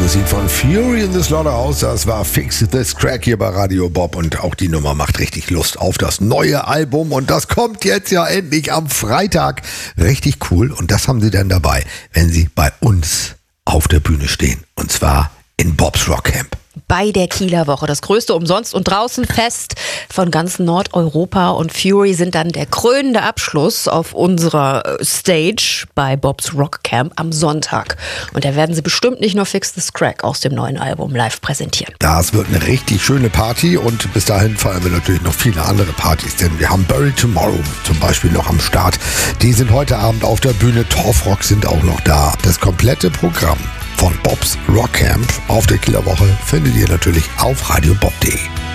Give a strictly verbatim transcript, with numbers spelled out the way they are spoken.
Musik von Fury in the Slaughterhouse, das war Fix This Crack hier bei Radio Bob und auch die Nummer macht richtig Lust auf das neue Album und das kommt jetzt ja endlich am Freitag. Richtig cool und das haben sie dann dabei, wenn sie bei uns auf der Bühne stehen und zwar in Bob's Rock Camp. Bei der Kieler Woche, das größte Umsonst- und Draußenfest von ganz Nordeuropa und Fury sind dann der krönende Abschluss auf unserer Stage bei Bob's Rock Camp am Sonntag. Und da werden sie bestimmt nicht nur Fix This Crack aus dem neuen Album live präsentieren. Das wird eine richtig schöne Party und bis dahin feiern wir natürlich noch viele andere Partys, denn wir haben Bury Tomorrow zum Beispiel noch am Start. Die sind heute Abend auf der Bühne, Torfrock sind auch noch da. Das komplette Programm von Bob's Rock Camp auf der Kieler Woche findet ihr natürlich auf radiobob punkt de.